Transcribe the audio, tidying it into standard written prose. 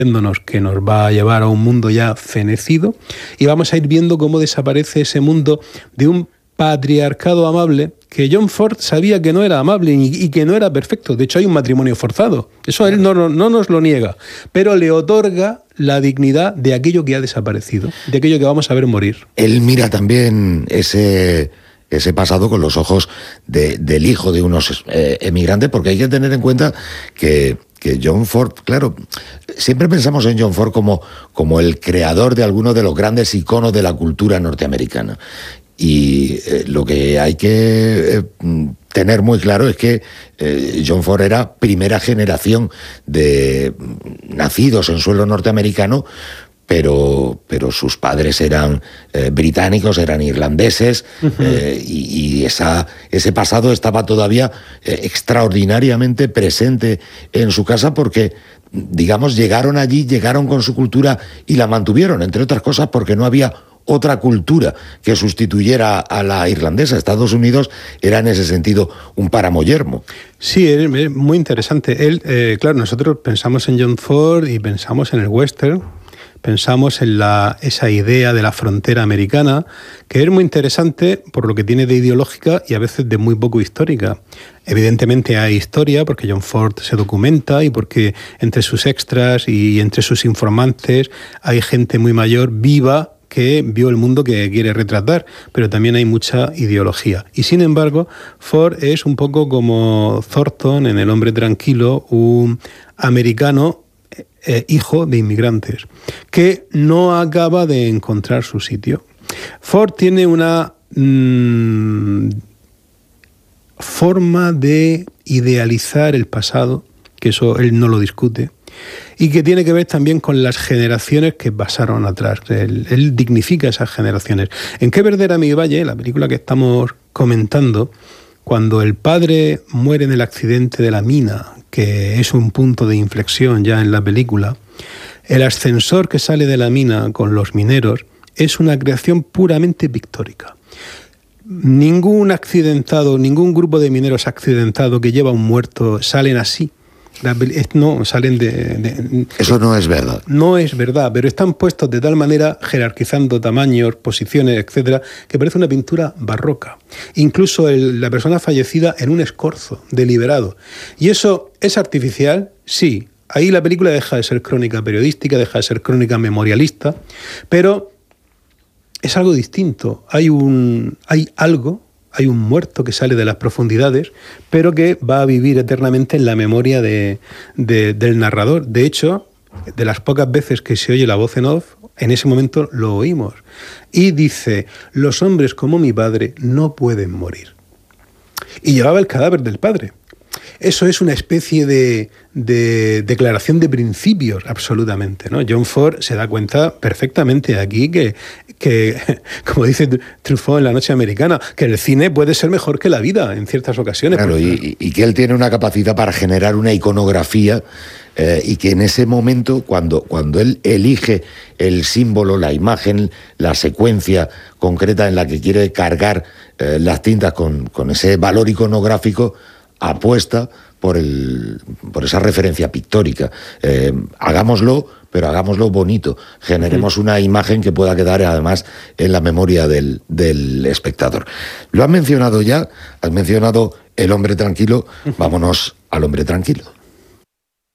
que nos va a llevar a un mundo ya fenecido, y vamos a ir viendo cómo desaparece ese mundo de un patriarcado amable que John Ford sabía que no era amable y que no era perfecto. De hecho, hay un matrimonio forzado. Eso él no nos lo niega, pero le otorga la dignidad de aquello que ha desaparecido, de aquello que vamos a ver morir. Él mira también ese pasado con los ojos del hijo de unos emigrantes, porque hay que tener en cuenta que John Ford, claro, siempre pensamos en John Ford como el creador de algunos de los grandes iconos de la cultura norteamericana. Y lo que hay que tener muy claro es que John Ford era primera generación de nacidos en suelo norteamericano, pero sus padres eran británicos, eran irlandeses, y ese pasado estaba todavía extraordinariamente presente en su casa porque, digamos, llegaron allí, llegaron con su cultura y la mantuvieron, entre otras cosas porque no había otra cultura que sustituyera a la irlandesa. Estados Unidos era en ese sentido un páramo yermo. Sí, es muy interesante. Él, claro, nosotros pensamos en John Ford y pensamos en el western, pensamos en esa idea de la frontera americana, que es muy interesante por lo que tiene de ideológica y a veces de muy poco histórica. Evidentemente hay historia, porque John Ford se documenta y porque entre sus extras y entre sus informantes hay gente muy mayor, viva, que vio el mundo que quiere retratar, pero también hay mucha ideología. Y sin embargo, Ford es un poco como Thornton en El hombre tranquilo, un americano hijo de inmigrantes, que no acaba de encontrar su sitio. Ford tiene una forma de idealizar el pasado, que eso él no lo discute, y que tiene que ver también con las generaciones que pasaron atrás. Él dignifica esas generaciones. En Qué verde era mi valle, la película que estamos comentando, cuando el padre muere en el accidente de la mina, que es un punto de inflexión ya en la película, el ascensor que sale de la mina con los mineros es una creación puramente pictórica. Ningún accidentado, ningún grupo de mineros accidentado que lleva un muerto salen así. No, salen Eso no es verdad. No es verdad, pero están puestos de tal manera, jerarquizando tamaños, posiciones, etcétera, que parece una pintura barroca. Incluso la persona fallecida en un escorzo, deliberado. ¿Y eso es artificial? Sí. Ahí la película deja de ser crónica periodística, deja de ser crónica memorialista, pero es algo distinto. Hay un muerto que sale de las profundidades, pero que va a vivir eternamente en la memoria del narrador. De hecho, de las pocas veces que se oye la voz en off, en ese momento lo oímos. Y dice, los hombres como mi padre no pueden morir. Y llevaba el cadáver del padre. Eso es una especie de declaración de principios, absolutamente, ¿no? John Ford se da cuenta perfectamente aquí que como dice Truffaut en La noche americana, que el cine puede ser mejor que la vida en ciertas ocasiones. Claro, y que él tiene una capacidad para generar una iconografía y que en ese momento, cuando él elige el símbolo, la imagen, la secuencia concreta en la que quiere cargar las tintas con ese valor iconográfico, apuesta por esa referencia pictórica. Hagámoslo, pero hagámoslo bonito. Generemos una imagen que pueda quedar además en la memoria del espectador. Lo has mencionado ya, has mencionado El hombre tranquilo. Vámonos al hombre tranquilo.